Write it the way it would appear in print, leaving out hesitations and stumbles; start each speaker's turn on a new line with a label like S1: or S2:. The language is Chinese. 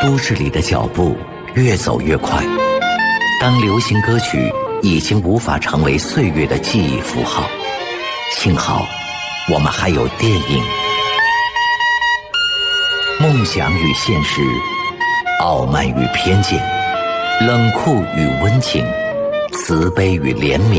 S1: 都市里的脚步越走越快，当流行歌曲已经无法成为岁月的记忆符号，幸好我们还有电影。梦想与现实，傲慢与偏见，冷酷与温情，慈悲与怜悯，